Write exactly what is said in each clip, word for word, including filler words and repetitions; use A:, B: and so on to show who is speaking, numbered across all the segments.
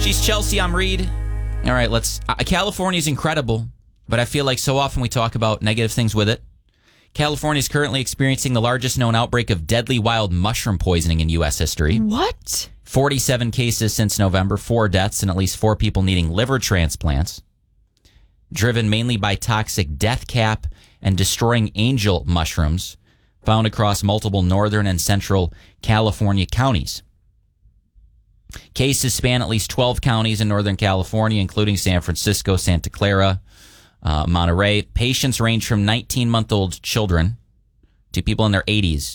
A: She's Chelsea. I'm Reed. All right, let's. Uh, California is incredible, but I feel like so often we talk about negative things with it. California is currently experiencing the largest known outbreak of deadly wild mushroom poisoning in U S history.
B: What?
A: forty-seven cases since November, four deaths, and at least four people needing liver transplants. Driven mainly by toxic death cap and destroying angel mushrooms found across multiple northern and central California counties. Cases span at least twelve counties in Northern California, including San Francisco, Santa Clara, uh, Monterey. Patients range from nineteen-month-old children to people in their eighties.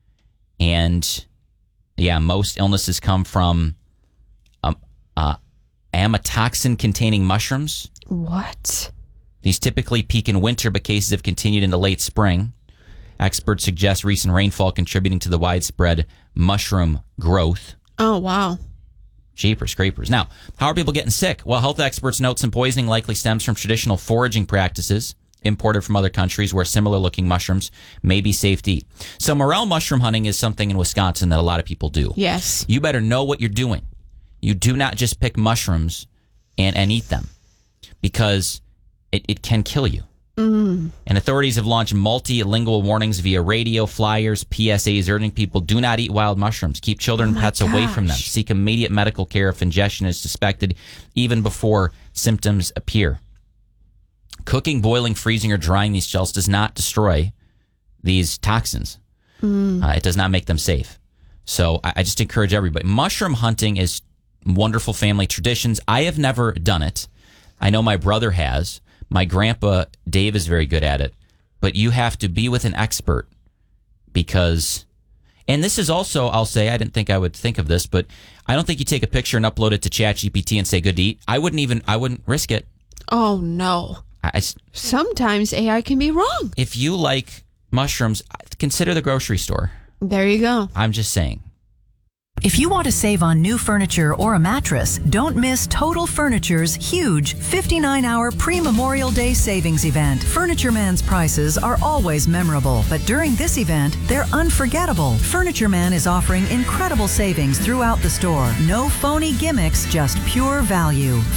A: And, yeah, most illnesses come from um, uh, amatoxin-containing mushrooms.
B: What?
A: These typically peak in winter, but cases have continued into late spring. Experts suggest recent rainfall contributing to the widespread mushroom growth.
B: Oh, wow.
A: Jeepers creepers. Now, how are people getting sick? Well, health experts note some poisoning likely stems from traditional foraging practices imported from other countries where similar-looking mushrooms may be safe to eat. So morel mushroom hunting is something in Wisconsin that a lot of people do.
B: Yes.
A: You better know what you're doing. You do not just pick mushrooms and, and eat them because it, it can kill you.
B: Mm.
A: And authorities have launched multilingual warnings via radio, flyers, P S As urging people do not eat wild mushrooms. Keep children and
B: Oh my
A: pets away from them.
B: gosh.
A: Seek immediate medical care if ingestion is suspected, even before symptoms appear. Cooking, boiling, freezing, or drying these shells does not destroy these toxins.
B: Mm.
A: Uh, it does not make them safe. So I, I just encourage everybody. Mushroom hunting is wonderful family traditions. I have never done it. I know my brother has. My grandpa, Dave, is very good at it. But you have to be with an expert because, and this is also, I'll say, I didn't think I would think of this, but I don't think you take a picture and upload it to ChatGPT and say, good to eat. I wouldn't even, I wouldn't risk it.
B: Oh, no.
A: I, I,
B: Sometimes A I can be wrong.
A: if you like mushrooms, consider the grocery store.
B: There you go.
A: I'm just saying.
C: If you want to save on new furniture or a mattress, don't miss Total Furniture's huge fifty-nine hour pre-Memorial Day savings event. Furniture Man's prices are always memorable, but during this event, they're unforgettable. Furniture Man is offering incredible savings throughout the store. No phony gimmicks, just pure value.